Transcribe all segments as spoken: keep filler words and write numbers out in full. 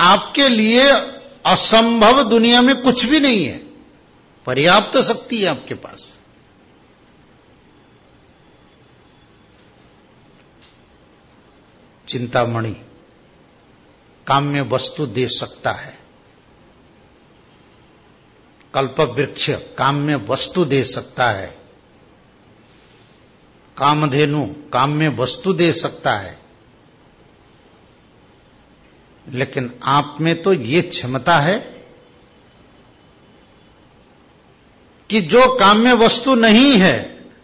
आपके लिए असंभव दुनिया में कुछ भी नहीं है, पर्याप्त शक्ति है आपके पास। चिंतामणि काम्य वस्तु दे सकता है, कल्प वृक्ष काम्य वस्तु दे सकता है, कामधेनु काम्य वस्तु दे सकता है, लेकिन आप में तो ये क्षमता है कि जो काम्य वस्तु नहीं है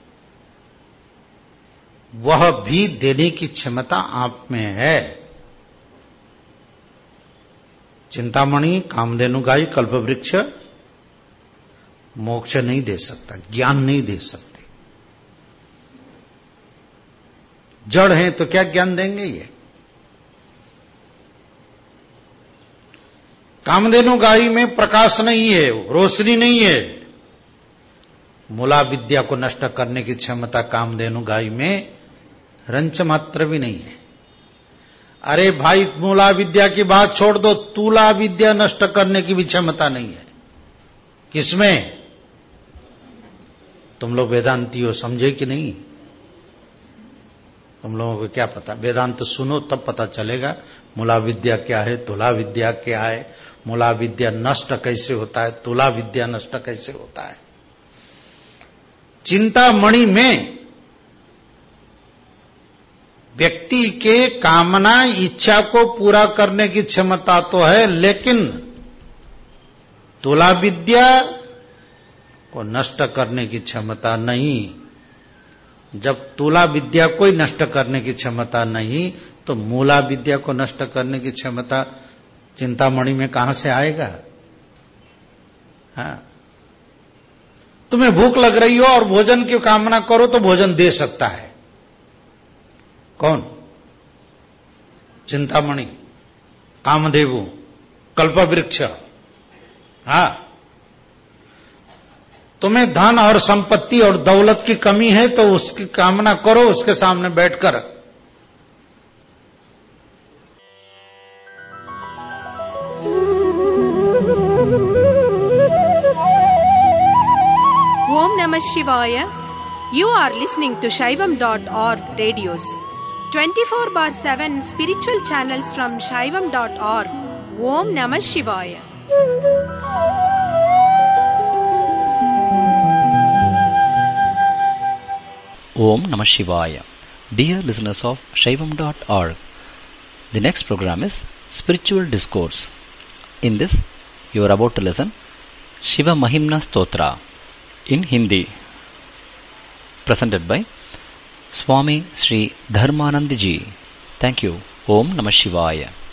वह भी देने की क्षमता आप में है। चिंतामणि, कामधेनु गाय, कल्पवृक्ष मोक्ष नहीं दे सकता, ज्ञान नहीं दे सकते। जड़ हैं तो क्या ज्ञान देंगे ये? कामधेनु गाय में प्रकाश नहीं है, रोशनी नहीं है। मूला विद्या को नष्ट करने की क्षमता कामधेनु गाय में रंच मात्र भी नहीं है। अरे भाई, मूला विद्या की बात छोड़ दो, तूला विद्या नष्ट करने की भी क्षमता नहीं है। किसमें? तुम लोग वेदांती हो, समझे कि नहीं? तुम लोगों को क्या पता? वेदांत सुनो तब पता चलेगा मूला विद्या क्या है, तुला विद्या क्या है, मूला विद्या नष्ट कैसे होता है, तुला विद्या नष्ट कैसे होता है। चिंतामणि में व्यक्ति के कामना इच्छा को पूरा करने की क्षमता तो है, लेकिन तुला विद्या को नष्ट करने की क्षमता नहीं। जब तुला विद्या को ही नष्ट करने की क्षमता नहीं, तो मूला विद्या को नष्ट करने की क्षमता चिंतामणि में कहां से आएगा? हाँ, तुम्हें भूख लग रही हो और भोजन की कामना करो तो भोजन दे सकता है कौन? चिंतामणि, कामधेनु, कल्पवृक्ष। हाँ, तुम्हें धन और संपत्ति और दौलत की कमी है तो उसकी कामना करो उसके सामने बैठकर। Om Namah Shivaya. You are listening to Shaivam dot org radios. twenty-four bar seven spiritual channels from Shaivam dot org. Om Namah Shivaya. Om Namah Shivaya. Dear listeners of Shaivam dot org, the next program is Spiritual Discourse. In this, you are about to listen Shiva Mahimna Stotra in Hindi, presented by Swami Sri Dharmanand Ji. Thank you. Om Namah Shivaya.